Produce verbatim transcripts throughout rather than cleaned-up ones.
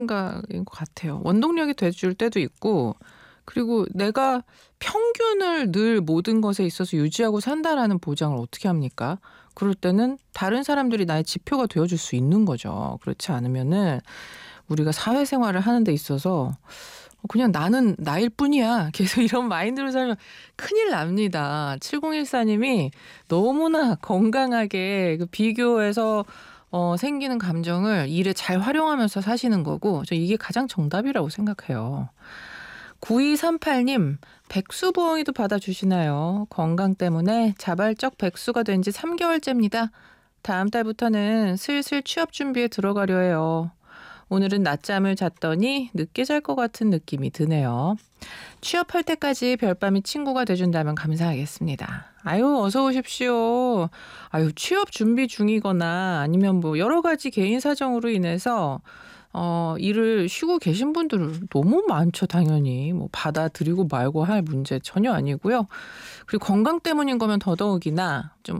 생각인 것 같아요. 원동력이 돼 줄 때도 있고 그리고 내가 평균을 늘 모든 것에 있어서 유지하고 산다라는 보장을 어떻게 합니까? 그럴 때는 다른 사람들이 나의 지표가 되어 줄 수 있는 거죠. 그렇지 않으면은 우리가 사회생활을 하는 데 있어서 그냥 '나는 나일 뿐이야.' 계속 이런 마인드로 살면 큰일 납니다. 칠공일사 님이 너무나 건강하게 그 비교해서 어 생기는 감정을 일에 잘 활용하면서 사시는 거고 저 이게 가장 정답이라고 생각해요. 구이삼팔 님 백수부엉이도 받아주시나요? 건강 때문에 자발적 백수가 된 지 삼 개월째입니다. 다음 달부터는 슬슬 취업 준비에 들어가려 해요. 오늘은 낮잠을 잤더니 늦게 잘 것 같은 느낌이 드네요. 취업할 때까지 별밤이 친구가 돼준다면 감사하겠습니다. 아유 어서 오십시오. 아유 취업 준비 중이거나 아니면 뭐 여러 가지 개인 사정으로 인해서 어 일을 쉬고 계신 분들 너무 많죠 당연히. 뭐 받아들이고 말고 할 문제 전혀 아니고요. 그리고 건강 때문인 거면 더더욱이나 좀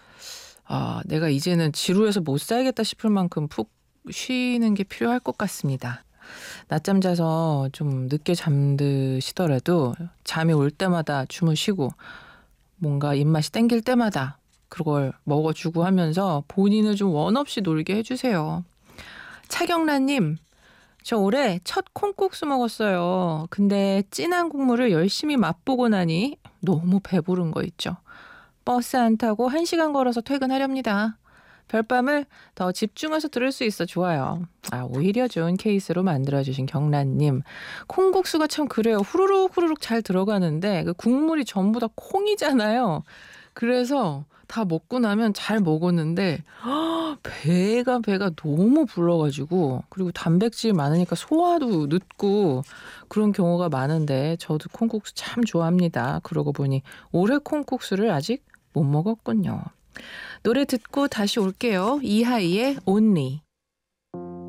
아 내가 이제는 지루해서 못 살겠다 싶을 만큼 푹 쉬는 게 필요할 것 같습니다. 낮잠 자서 좀 늦게 잠드시더라도 잠이 올 때마다 주무시고 뭔가 입맛이 땡길 때마다 그걸 먹어주고 하면서 본인을 좀 원 없이 놀게 해주세요. 차경란 님. 저 올해 첫 콩국수 먹었어요. 근데 진한 국물을 열심히 맛보고 나니 너무 배부른 거 있죠. 버스 안 타고 한 시간 걸어서 퇴근하렵니다. 별밤을 더 집중해서 들을 수 있어 좋아요. 아 오히려 좋은 케이스로 만들어주신 경란님. 콩국수가 참 그래요. 후루룩 후루룩 잘 들어가는데 그 국물이 전부 다 콩이잖아요. 그래서 다 먹고 나면 잘 먹었는데 허, 배가 배가 너무 불러가지고 그리고 단백질 많으니까 소화도 늦고 그런 경우가 많은데 저도 콩국수 참 좋아합니다. 그러고 보니 올해 콩국수를 아직 못 먹었군요. 노래 듣고 다시 올게요. 이하이의 Only.